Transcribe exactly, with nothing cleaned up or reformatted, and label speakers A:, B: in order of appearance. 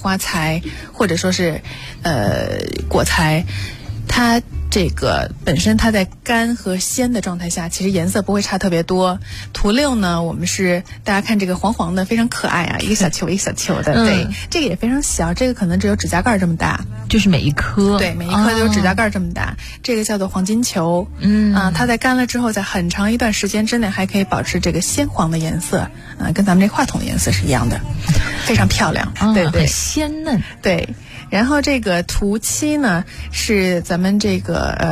A: 花材或者说是呃果材，它这个本身它在干和鲜的状态下，其实颜色不会差特别多。图六呢，我们是大家看这个黄黄的，非常可爱啊，一个小球一个小球的，对，嗯、这个也非常小，这个可能只有指甲盖这么大，
B: 就是每一颗，
A: 对，每一颗都有指甲盖这么大。哦、这个叫做黄金球，嗯啊，它在干了之后，在很长一段时间之内还可以保持这个鲜黄的颜色，啊，跟咱们这话筒的颜色是一样的，非常漂亮，
B: 哦、
A: 对对，
B: 很鲜嫩，
A: 对。然后这个图七呢，是咱们这个呃。